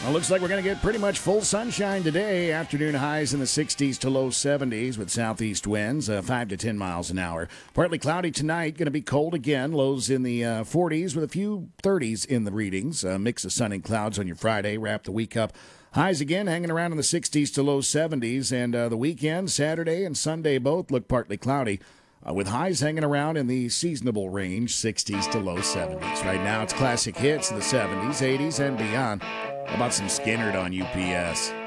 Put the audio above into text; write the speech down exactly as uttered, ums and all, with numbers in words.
Well, looks like we're going to get pretty much full sunshine today. Afternoon highs in the sixties to low seventies with southeast winds, uh, five to ten miles an hour. Partly cloudy tonight. Going to be cold again. Lows in the uh, forties with a few thirties in the readings. A mix of sun and clouds on your Friday. Wrap the week up. Highs again hanging around in the sixties to low seventies. And uh, the weekend, Saturday and Sunday both look partly cloudy. Uh, with highs hanging around in the seasonable range, sixties to low seventies. Right now, it's classic hits in the seventies, eighties, and beyond. How about some Skinnerd on U P S?